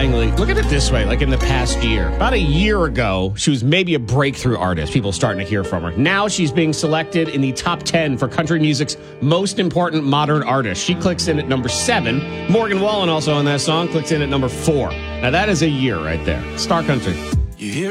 Langley, look at it this way, like in the past year. About a year ago, she was maybe a breakthrough artist. People starting to hear from her. Now she's being selected in the top 10 for country music's most important modern artists. She clicks in at number 7. Morgan Wallen also on that song clicks in at number 4. Now that is a year right there. Star Country. You hear